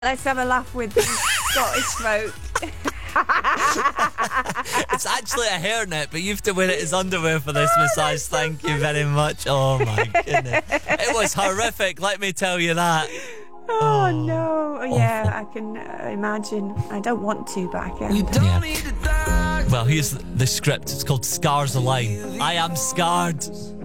Let's have a laugh with the Scottish folk. It's actually a hairnet, but you have to wear it as underwear for this massage. Thank you very much. Oh my goodness. It was horrific, let me tell you that. Oh no. Yeah, I can imagine. I don't want to, but I can. Yeah. Well, here's the script. It's called Scars Align. I am scarred.